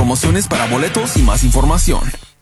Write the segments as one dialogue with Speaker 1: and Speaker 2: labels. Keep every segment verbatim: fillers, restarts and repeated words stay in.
Speaker 1: promociones para boletos y más información.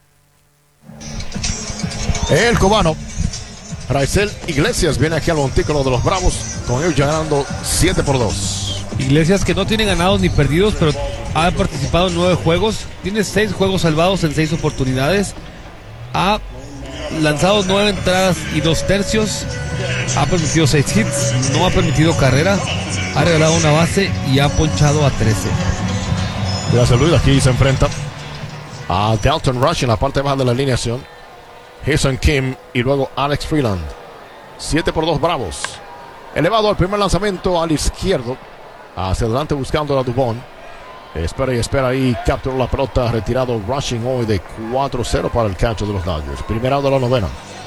Speaker 2: El cubano Raisel Iglesias viene aquí al montículo de los Bravos, con ellos ya ganando siete por dos.
Speaker 3: Iglesias, que no tiene ganados ni perdidos, pero ha participado en nueve juegos, tiene seis juegos salvados en seis oportunidades, ha lanzado nueve entradas y dos tercios, ha permitido seis hits, no ha permitido carrera, ha regalado una base y ha ponchado a trece.
Speaker 2: Gracias, Luis. Aquí se enfrenta a Dalton Rush en la parte baja de la alineación, Jason Kim y luego Alex Freeland. siete por dos Bravos. Elevado al primer lanzamiento al izquierdo, hacia adelante buscando a Dubón. Espera y espera ahí, capturó la pelota, retirado Rushing hoy de cuatro cero para el catcher de los Dodgers. Primer out de la novena.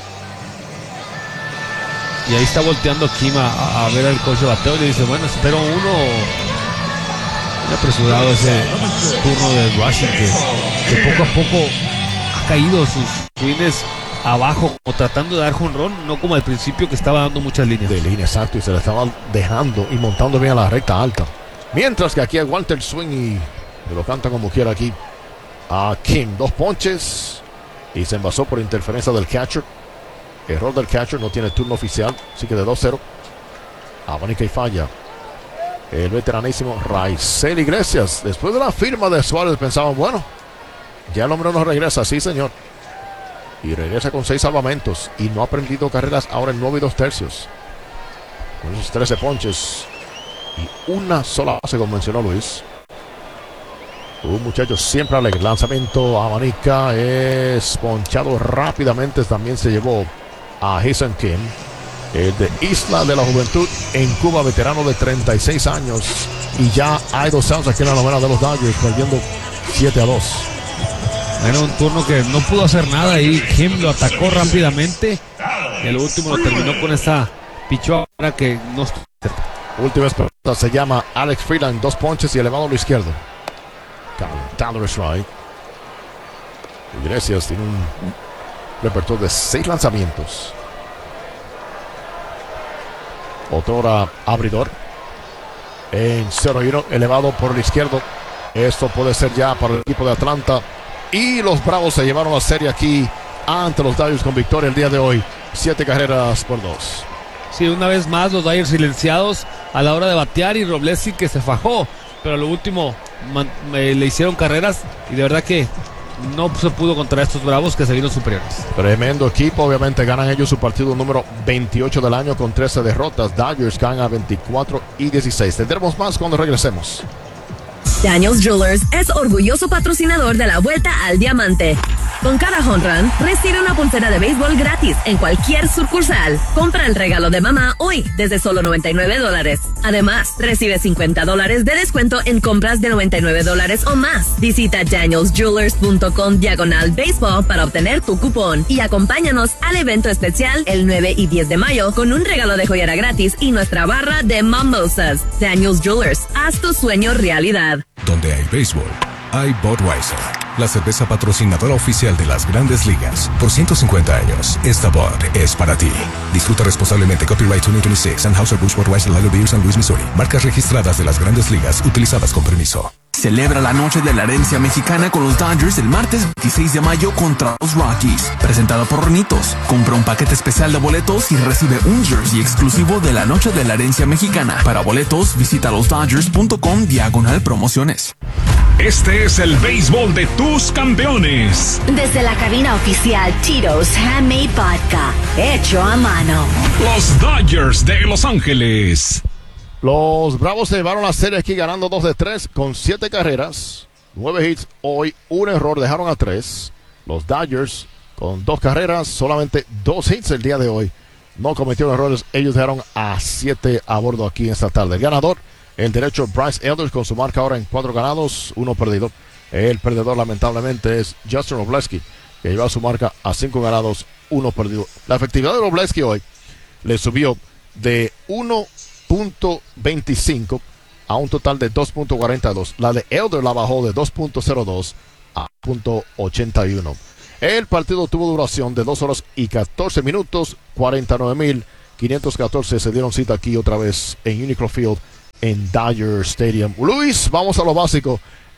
Speaker 3: Y ahí está volteando Kim a, a ver al coach de bateo y le dice, bueno, espero uno. Muy apresurado ese turno de Rushing, que, que poco a poco ha caído sus swings abajo, como tratando de dar jonrón, no como al principio que estaba dando muchas líneas.
Speaker 2: De línea, exacto, y se le estaba dejando y montando bien a la recta alta. Mientras que aquí a Walter Swing y lo canta como quiera aquí a Kim. Dos ponches y se envasó por interferencia del catcher. Error del catcher, no tiene turno oficial, así que de dos cero. Abanica y falla el veteranísimo Raisel Iglesias. Después de la firma de Suárez pensaban, bueno, ya el hombre no regresa, sí señor. Y regresa con seis salvamentos y no ha permitido carreras ahora en nueve y dos tercios. Con esos trece ponches y una sola base, como mencionó Luis. Un muchacho siempre alegre. Lanzamiento, abanica, es ponchado rápidamente. También se llevó a Jason Kim, el de Isla de la Juventud en Cuba, veterano de treinta y seis años. Y ya hay dos outs aquí en la novena de los Dodgers, perdiendo siete a dos.
Speaker 3: Era un turno que no pudo hacer nada y Kim lo atacó rápidamente. Y el último lo terminó con esa pichada que no estuvo cerca.
Speaker 2: Última pelota se llama Alex Freeland, dos ponches y elevado a lo izquierdo. Calentado strike. Iglesias tiene un repertorio de seis lanzamientos. Otrora abridor. En cero uno, elevado por el izquierdo. Esto puede ser ya para el equipo de Atlanta. Y los Bravos se llevaron la serie aquí ante los Dodgers con victoria el día de hoy. Siete carreras por dos.
Speaker 3: Sí, una vez más los Dodgers silenciados a la hora de batear y Robleski que se fajó. Pero a lo último man, me, le hicieron carreras y de verdad que no se pudo contra estos Bravos que se vieron superiores.
Speaker 2: Tremendo equipo. Obviamente ganan ellos su partido número veintiocho del año con trece derrotas. Dodgers ganan a veinticuatro y dieciséis. Tendremos más cuando regresemos.
Speaker 4: Daniels Jewelers es orgulloso patrocinador de la Vuelta al Diamante. Con cada home run, recibe una pulsera de béisbol gratis en cualquier sucursal. Compra el regalo de mamá hoy desde solo noventa y nueve dólares. Además, recibe cincuenta dólares de descuento en compras de noventa y nueve dólares o más. Visita daniels jewelers punto com diagonal béisbol para obtener tu cupón y acompáñanos al evento especial el nueve y diez de mayo con un regalo de joyera gratis y nuestra barra de mimosas. Daniels Jewelers, haz tu sueño realidad.
Speaker 5: Donde hay béisbol, hay Budweiser, la cerveza patrocinadora oficial de las Grandes Ligas. Por ciento cincuenta años, esta Bud es para ti. Disfruta responsablemente. Copyright veinte veintiséis. Anheuser-Busch Budweiser Lager Beer, San Luis, Missouri. Marcas registradas de las Grandes Ligas, utilizadas con permiso.
Speaker 1: Celebra la noche de la herencia mexicana con los Dodgers el martes veintiséis de mayo contra los Rockies. Presentado por Ronitos. Compra un paquete especial de boletos y recibe un jersey exclusivo de la noche de la herencia mexicana. Para boletos, visita los dodgers punto com diagonal promociones.
Speaker 6: Este es el béisbol de tus campeones.
Speaker 7: Desde la cabina oficial Tito's Handmade Vodka, hecho a mano.
Speaker 6: Los Dodgers de Los Ángeles.
Speaker 2: Los Bravos se llevaron la serie aquí ganando dos de tres con siete carreras, nueve hits hoy, un error, dejaron a tres. Los Dodgers con dos carreras, solamente dos hits el día de hoy. No cometieron errores, ellos dejaron a siete a bordo aquí esta tarde. El ganador, el derecho Bryce Elder con su marca ahora en cuatro ganados, uno perdido. El perdedor lamentablemente es Justin Robleski, que lleva su marca a cinco ganados, uno perdido. La efectividad de Robleski hoy le subió de uno punto veinticinco a un total de dos punto cuarenta y dos. La de Elder la bajó de dos punto cero dos a punto ochenta y uno. El partido tuvo duración de dos horas y catorce minutos. Cuarenta y nueve mil quinientos catorce se dieron cita aquí otra vez en Unicro Field en Dodger Stadium. Luis, vamos a lo básico.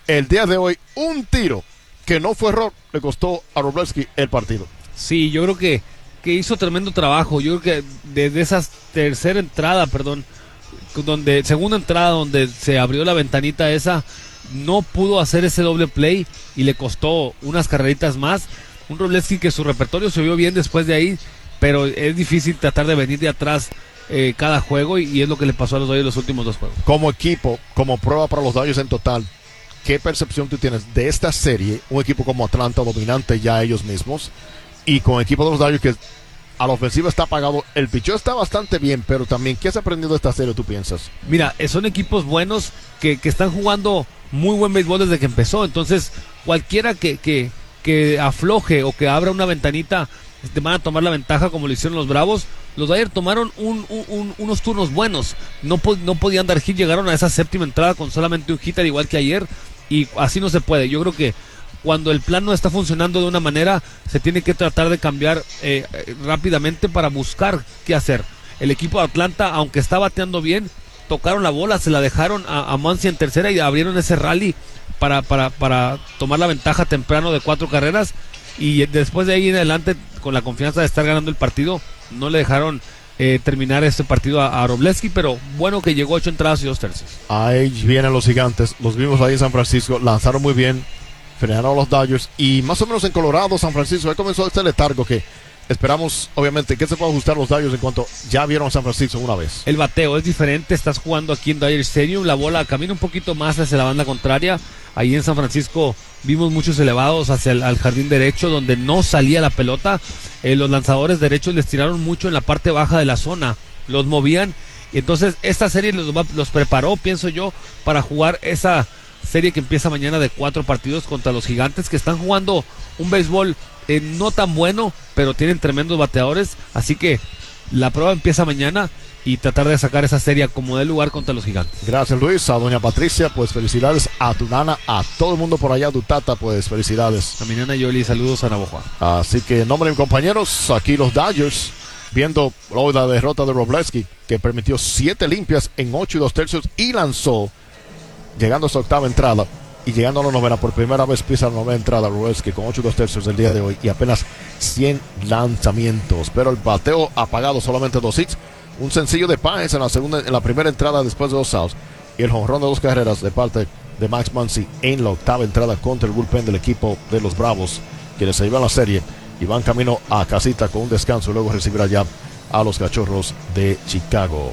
Speaker 2: el día de hoy un tiro que no fue error le costó a Wroblewski el partido.
Speaker 3: Sí, yo creo que, que hizo tremendo trabajo. Yo creo que desde esa tercera entrada, perdón, donde segunda entrada donde se abrió la ventanita esa, no pudo hacer ese doble play y le costó unas carreritas más. Un Wroblewski que su repertorio se vio bien después de ahí, pero es difícil tratar de venir de atrás eh, cada juego y, y es lo que le pasó a los Dodgers los últimos dos juegos.
Speaker 2: Como equipo, como prueba para los Dodgers en total, ¿qué percepción tú tienes de esta serie? Un equipo como Atlanta, dominante ya ellos mismos, y con el equipo de los Dodgers que a la ofensiva está apagado, el picheo está bastante bien, pero también, ¿qué has aprendido de esta serie, tú piensas?
Speaker 3: Mira, eh, son equipos buenos que, que están jugando muy buen béisbol desde que empezó, entonces cualquiera que, que, que afloje o que abra una ventanita, te van a tomar la ventaja como lo hicieron los Bravos. Los de ayer tomaron un, un, un, unos turnos buenos, no, po- no podían dar hit, llegaron a esa séptima entrada con solamente un hit, al igual que ayer, y así no se puede. Yo creo que cuando el plan no está funcionando de una manera, se tiene que tratar de cambiar eh, eh, rápidamente para buscar qué hacer. El equipo de Atlanta, aunque está bateando bien, tocaron la bola, se la dejaron a, a Muncy en tercera y abrieron ese rally para, para, para tomar la ventaja temprano de cuatro carreras, y después de ahí en adelante, con la confianza de estar ganando el partido, no le dejaron eh, terminar este partido a, a Wroblewski, pero bueno que llegó ocho entradas y dos tercios.
Speaker 2: Ahí vienen los gigantes, los vimos ahí en San Francisco, lanzaron muy bien, frenaron a los Dodgers, y más o menos en Colorado, San Francisco, ahí comenzó este letargo que esperamos, obviamente, que se pueda ajustar los Dodgers en cuanto ya vieron a San Francisco una vez.
Speaker 3: El bateo es diferente, estás jugando aquí en Dodger Stadium, la bola camina un poquito más hacia la banda contraria. Ahí en San Francisco vimos muchos elevados hacia el al jardín derecho donde no salía la pelota. Eh, los lanzadores derechos les tiraron mucho en la parte baja de la zona, los movían. Y entonces esta serie los, va- los preparó, pienso yo, para jugar esa serie que empieza mañana de cuatro partidos contra los Gigantes, que están jugando un béisbol eh, no tan bueno, pero tienen tremendos bateadores. Así que la prueba empieza mañana y tratar de sacar esa serie como de lugar contra los Gigantes.
Speaker 2: Gracias, Luis. A doña Patricia, pues felicidades. A tu nana, a todo el mundo por allá, a tu tata, pues felicidades.
Speaker 3: A mi nana Yoli, saludos a Navojoa.
Speaker 2: Así que en nombre de mis compañeros, aquí los Dodgers, viendo hoy la derrota de Wroblewski, que permitió siete limpias en ocho y dos tercios y lanzó, llegando a su octava entrada y llegando a la novena, por primera vez pisa la novena entrada Wroblewski con ocho y dos tercios el día de hoy y apenas cien lanzamientos, pero el bateo apagado, solamente dos hits, un sencillo de Páez en la segunda, en la primera entrada después de dos outs, y el jonrón de dos carreras de parte de Max Muncy en la octava entrada contra el bullpen del equipo de los Bravos, quienes se llevan la serie y van camino a casita con un descanso y luego recibirá ya a los Cachorros de Chicago.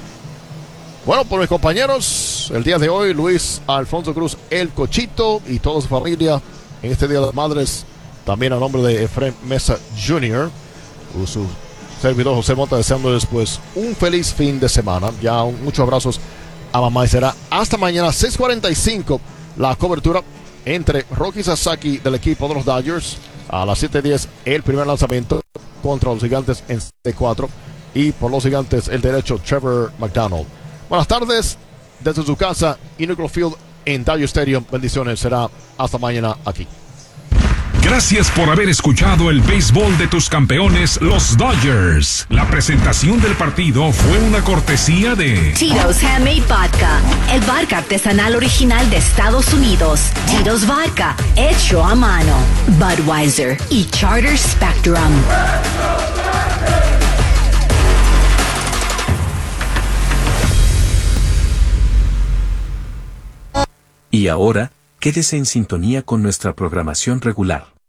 Speaker 2: Bueno, por mis compañeros, el día de hoy, Luis Alfonso Cruz, el Cochito, y toda su familia en este Día de las Madres, también a nombre de Efraín Mesa junior, su servidor José Mota, deseándoles pues un feliz fin de semana. Ya un, muchos abrazos a mamá, y será hasta mañana seis cuarenta y cinco la cobertura entre Rocky Sasaki del equipo de los Dodgers. A las siete diez el primer lanzamiento contra los Gigantes en C cuatro, y por los Gigantes el derecho Trevor McDonald. Buenas tardes desde su casa, Integral Field en Dodger Stadium. Bendiciones, será hasta mañana aquí.
Speaker 6: Gracias por haber escuchado el béisbol de tus campeones, los Dodgers. La presentación del partido fue una cortesía de
Speaker 7: Tito's Handmade Vodka, el vodka artesanal original de Estados Unidos. Tito's Vodka, hecho a mano. Budweiser y Charter Spectrum.
Speaker 8: Y ahora, quédese en sintonía con nuestra programación regular.